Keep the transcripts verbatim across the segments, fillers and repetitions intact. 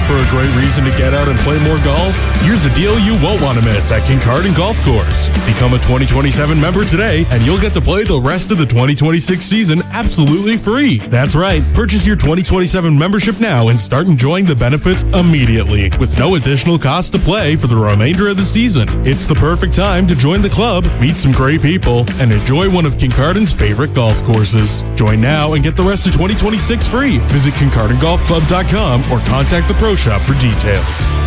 for a great reason to get out and play more golf? Here's a deal you won't want to miss at Kincardine Golf Course. Become a twenty twenty-seven member today, and you'll get to play the rest of the twenty twenty-six season absolutely free. That's right. Purchase your twenty twenty-seven membership now and start enjoying the benefits immediately, with no additional cost to play for the remainder of the season. It's the perfect time to join the club, meet some great people, and enjoy one of Kincardine's favorite golf courses. Join now and get the rest of twenty twenty-six free. Visit Kincardine Golf Club dot com or contact the Pro Shop for details.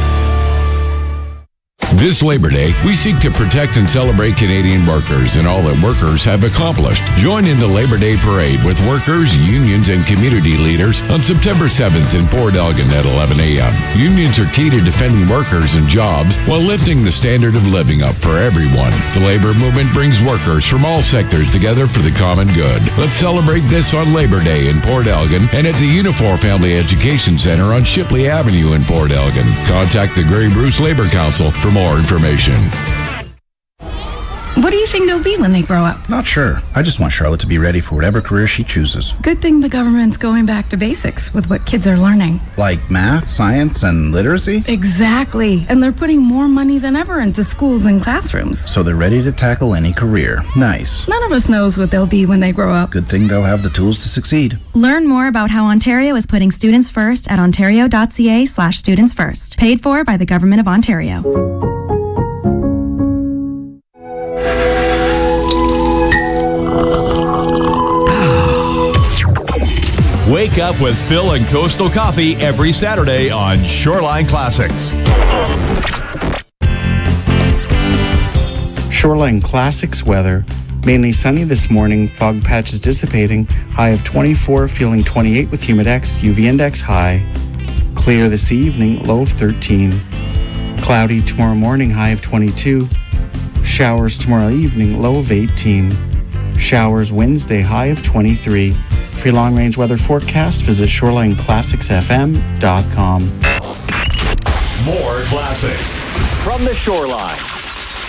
This Labor Day, we seek to protect and celebrate Canadian workers and all that workers have accomplished. Join in the Labor Day Parade with workers, unions, and community leaders on September seventh in Port Elgin at eleven a.m. Unions are key to defending workers and jobs while lifting the standard of living up for everyone. The labor movement brings workers from all sectors together for the common good. Let's celebrate this on Labor Day in Port Elgin and at the Unifor Family Education Center on Shipley Avenue in Port Elgin. Contact the Grey Bruce Labor Council for more information. What do you think they'll be when they grow up? Not sure. I just want Charlotte to be ready for whatever career she chooses. Good thing the government's going back to basics with what kids are learning. Like math, science, and literacy? Exactly. And they're putting more money than ever into schools and classrooms. So they're ready to tackle any career. Nice. None of us knows what they'll be when they grow up. Good thing they'll have the tools to succeed. Learn more about how Ontario is putting students first at ontario.ca slash students first. Paid for by the Government of Ontario. Wake up with Phil and Coastal Coffee every Saturday on Shoreline Classics. Shoreline Classics weather. Mainly sunny this morning, fog patches dissipating, high of twenty-four, feeling twenty-eight with Humidex, U V index high. Clear this evening, low of thirteen. Cloudy tomorrow morning, high of twenty-two. Showers tomorrow evening, low of eighteen. Showers Wednesday, high of twenty-three. For your long-range weather forecast, visit shoreline classics f m dot com. More classics from the Shoreline.